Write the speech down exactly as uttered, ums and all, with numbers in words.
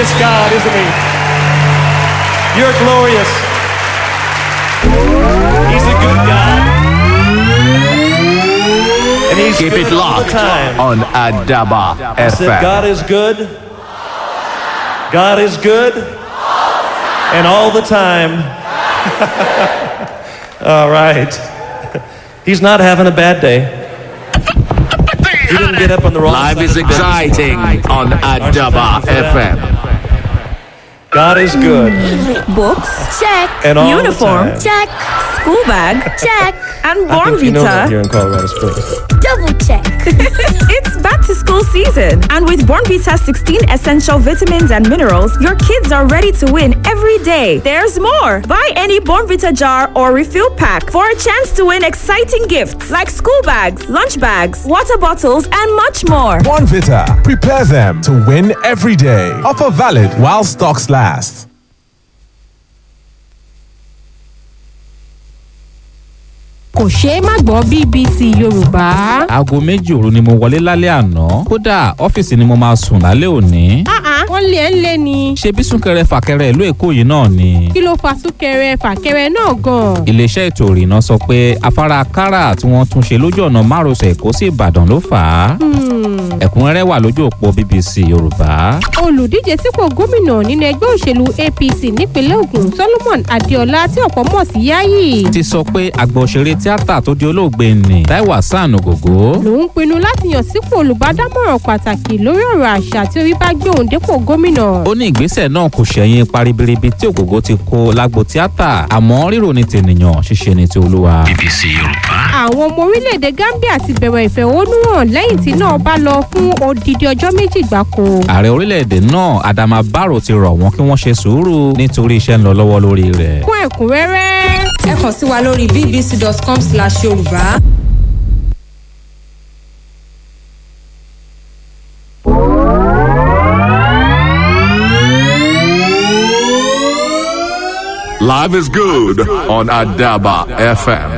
glorious God, isn't he? You're glorious. He's a good God. And he's Keep good it all locked the time. on Adaba I F said, M. God is good. God is good. And all the time. All right. He's not having a bad day. He didn't get up on the wrong Life side is of the bed. exciting on Adaba F M. God is good. Books? Check. And all Uniform? the time. Check. School bag? Check. And I think you know that Bornvita? here in Colorado Springs. Double check. It's back to school season. And with Bornvita sixteen essential vitamins and minerals, your kids are ready to win every day. There's more. Buy any Bornvita jar or refill pack for a chance to win exciting gifts like school bags, lunch bags, water bottles, and much more. Bornvita. Prepare them to win every day. Offer valid while stocks last. kò ṣeé má gbọ́ B B C Yorùbá. aago méjì òru ni mo wọlé lálẹ́ àná kódà ọ́fíìsì ni mo máa sùn lálẹ́ òní. wọ́n lé ẹ̀ ń lé ni. ṣé bí súnkẹrẹ fàkẹrẹ ìlú Èkó yìí náà ni. kí ló fa súnkẹrẹ fàkẹrẹ náà gan-an. iléeṣẹ́ ètò ìrìnnà sọ pé afárá kára tí wọ́n tún ṣe lójú ọ̀nà márosẹ̀ Èkó sí Ìbàdàn ló fà á. ẹ̀kúnrẹ́rẹ́ wà lójú òpó B B C Yorùbá. olùdíje sípò gómìnà nínú ẹgbẹ́ òṣèlú A P C nípínlẹ̀ Ògùn Solomon Adéọlá tí ọ̀pọ̀ mọ̀ sí Yayi. ti sọ pé àgbà òṣèré tíátà tó di olóògbé ni Táíwò Hassan Ògògó. lòun pinnu láti yàn sípò olùbádámọ̀ràn pàtàkì lórí ọ̀rọ̀ àṣà tí orí bá gbé òun dépò gómìnà. ó ní ìgbésẹ̀ náà kò ṣẹ̀yìn paribiribi tí Ògògó ti kó lágbo tíátà àmọ́ rírò ní tènìyàn ṣíṣe ní ti Olúwa. B B C Yorùbá. àwọn ọmọ orílẹ̀-èdè Gambia ti bẹ̀rẹ̀ ìfẹ̀hónúhàn lẹ́yìn tí náà bá lọ fún odidi ọjọ́ méjì gbáko. ààrẹ orílẹ̀-èdè náà Adama Barrow ti rọ̀ wọ́n kí wọ́n ṣe sùúrù nítorí iṣẹ́ ń lọ lọ́wọ́ lórí rẹ̀. fún ẹ̀kúnrẹ́rẹ́ ẹ kàn sí wa lórí b b c dot com slash yorùbá. Live is good on Adaba F M.